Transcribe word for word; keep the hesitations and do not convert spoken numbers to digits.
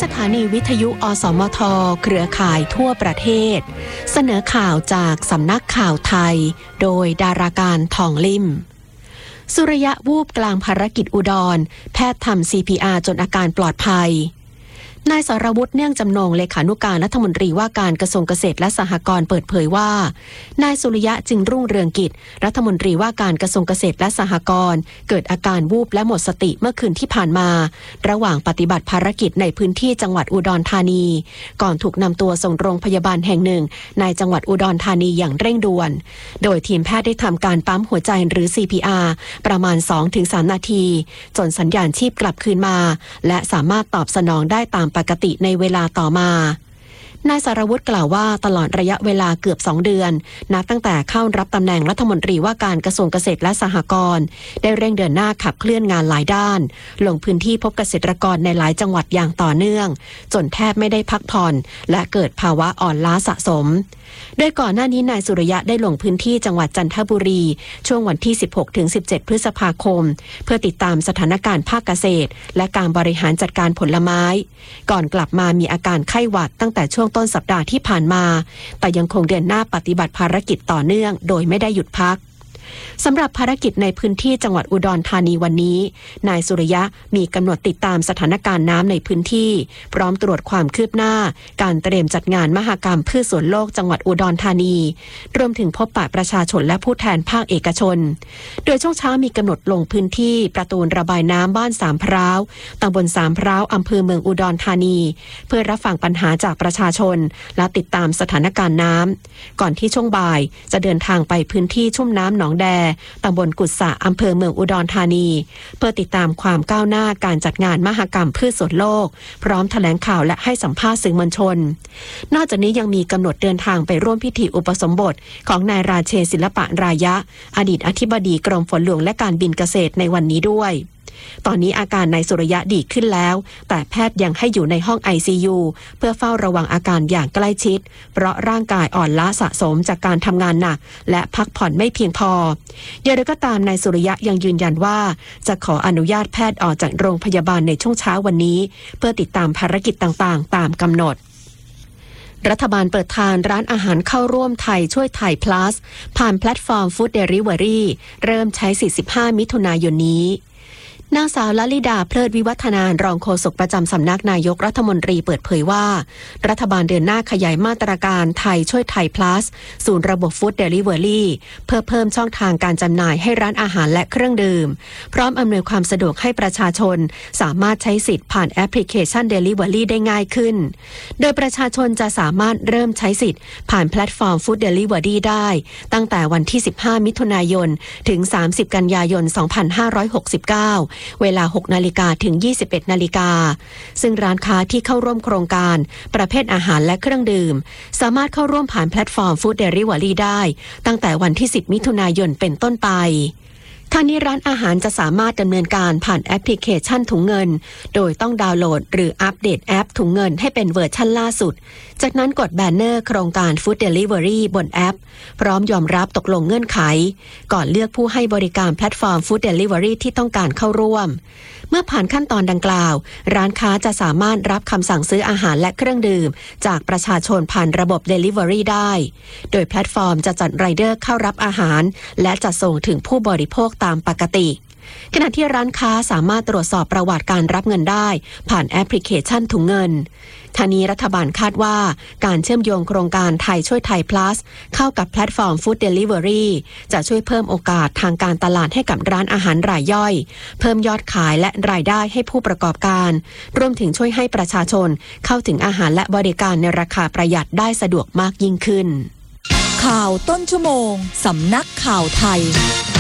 สถานีวิทยุอสมทเครือข่ายทั่วประเทศเสนอข่าวจากสำนักข่าวไทยโดยดาราการทองลิ่มสุริยะวูบกลางภารกิจอุดรแพทย์ทำ ซี พี อาร์ จนอาการปลอดภัยนายสรวุฒิเนื่องจำนงเลขานุการรัฐมนตรีว่าการกระทรวงเกษตรและสหกรณ์เปิดเผยว่านายสุริยะจึงรุ่งเรืองกิจรัฐมนตรีว่าการกระทรวงเกษตรและสหกรณ์เกิดอาการวูบและหมดสติเมื่อคืนที่ผ่านมาระหว่างปฏิบัติภารกิจในพื้นที่จังหวัดอุดรธานีก่อนถูกนำตัวส่งโรงพยาบาลแห่งหนึ่งในจังหวัดอุดรธานีอย่างเร่งด่วนโดยทีมแพทย์ได้ทำการปั๊มหัวใจหรือ ซี พี อาร์ ประมาณ สองถึงสาม นาทีจนสัญญาณชีพกลับคืนมาและสามารถตอบสนองได้ตามปกติในเวลาต่อมานายสรวุฒิกล่าวว่าตลอดระยะเวลาเกือบสองเดือนนับตั้งแต่เข้ารับตำแหน่งรัฐมนตรีว่าการกระทรวงเกษตรและสหกรณ์ได้เร่งเดินหน้าขับเคลื่อนงานหลายด้านลงพื้นที่พบเกษตรกรในหลายจังหวัดอย่างต่อเนื่องจนแทบไม่ได้พักผ่อนและเกิดภาวะอ่อนล้าสะสมโดยก่อนหน้านี้นายสุริยะได้ลงพื้นที่จังหวัดจันทบุรีช่วงวันที่ สิบหกถึงสิบเจ็ด พฤษภาคมเพื่อติดตามสถานการณ์ภาคเกษตรและการบริหารจัดการผลไม้ก่อนกลับมามีอาการไข้หวัดตั้งแต่ช่วงต้นสัปดาห์ที่ผ่านมาแต่ยังคงเดินหน้าปฏิบัติภารกิจต่อเนื่องโดยไม่ได้หยุดพักสำหรับภารกิจในพื้นที่จังหวัดอุดรธานีวันนี้นายสุริยะมีกำหนดติดตามสถานการณ์น้ำในพื้นที่พร้อมตรวจความคืบหน้าการเตรียมจัดงานมหกรรมพืชสวนโลกจังหวัดอุดรธานีรวมถึงพบปะประชาชนและผู้แทนภาคเอกชนโดยช่วงเช้ามีกำหนดลงพื้นที่ประตูระบายน้ำบ้านสามพร้าวตำบลสามพร้าวอำเภอเมืองอุดรธานีเพื่อรับฟังปัญหาจากประชาชนและติดตามสถานการณ์น้ำก่อนที่ช่วงบ่ายจะเดินทางไปพื้นที่ชุ่มน้ำหนองแดตำบลกุดสะอำเภอเมืองอุดรธานีเพื่อติดตามความก้าวหน้าการจัดงานมหกรรมพืชสวนโลกพร้อมแถลงข่าวและให้สัมภาษณ์สื่อมวลชนนอกจากนี้ยังมีกำหนดเดินทางไปร่วมพิธีอุปสมบทของนายราเชษฐ์ศิลปะรายะอดีตอธิบดีกรมฝนหลวงและการบินเกษตรในวันนี้ด้วยตอนนี้อาการนายสุริยะดีขึ้นแล้วแต่แพทย์ยังให้อยู่ในห้อง ไอ ซี ยู เพื่อเฝ้าระวังอาการอย่างใกล้ชิดเพราะร่างกายอ่อนล้าสะสมจากการทำงานหนักและพักผ่อนไม่เพียงพออย่างไรก็ตามนายสุริยะยังยืนยันว่าจะขออนุญาตแพทย์ออกจากโรงพยาบาลในช่วงเช้าวันนี้เพื่อติดตามภารกิจต่างๆตามกำหนดรัฐบาลเปิดทางร้านอาหารเข้าร่วมไทยช่วยไทย plus ผ่านแพลตฟอร์ม Food Delivery เริ่มใช้สี่สิบห้ามิถุนายนนี้นางสาวลลิดาเพลิดวิวัฒนารองโฆษกประจำสำนักนายกรัฐมนตรีเปิดเผยว่ารัฐบาลเดินหน้าขยายมาตรการไทยช่วยไทย plus ศูนย์ระบบ Food Delivery เพื่อเพิ่มช่องทางการจำหน่ายให้ร้านอาหารและเครื่องดื่มพร้อมอำนวยความสะดวกให้ประชาชนสามารถใช้สิทธิ์ผ่านแอปพลิเคชัน Delivery ได้ง่ายขึ้นโดยประชาชนจะสามารถเริ่มใช้สิทธิ์ผ่านแพลตฟอร์ม Food Delivery ได้ตั้งแต่วันที่สิบห้ามิถุนายนถึงสามสิบกันยายนสองพันห้าร้อยหกสิบเก้าเวลา หกนาฬิกาถึง ยี่สิบเอ็ดนาฬิกาซึ่งร้านค้าที่เข้าร่วมโครงการประเภทอาหารและเครื่องดื่มสามารถเข้าร่วมผ่านแพลตฟอร์ม Food Delivery ได้ตั้งแต่วันที่สิบมิถุนายนเป็นต้นไปทางนี้ร้านอาหารจะสามารถดำเนินการผ่านแอปพลิเคชันถุงเงินโดยต้องดาวน์โหลดหรืออัปเดตแอปถุงเงินให้เป็นเวอร์ชันล่าสุดจากนั้นกดแบนเนอร์โครงการ Food Delivery บนแอปพร้อมยอมรับตกลงเงื่อนไขก่อนเลือกผู้ให้บริการแพลตฟอร์ม Food Delivery ที่ต้องการเข้าร่วมเมื่อผ่านขั้นตอนดังกล่าวร้านค้าจะสามารถรับคำสั่งซื้ออาหารและเครื่องดื่มจากประชาชนผ่านระบบ Delivery ได้โดยแพลตฟอร์มจะจัดไรเดอร์เข้ารับอาหารและจัดส่งถึงผู้บริโภคตามปกติขณะที่ร้านค้าสามารถตรวจสอบประวัติการรับเงินได้ผ่านแอปพลิเคชันถุงเงินทางนี้รัฐบาลคาดว่าการเชื่อมโยงโครงการไทยช่วยไทย plus เข้ากับแพลตฟอร์ม Food Delivery จะช่วยเพิ่มโอกาสทางการตลาดให้กับร้านอาหารรายย่อยเพิ่มยอดขายและรายได้ให้ผู้ประกอบการรวมถึงช่วยให้ประชาชนเข้าถึงอาหารและบริการในราคาประหยัดได้สะดวกมากยิ่งขึ้นข่าวต้นชั่วโมงสำนักข่าวไทย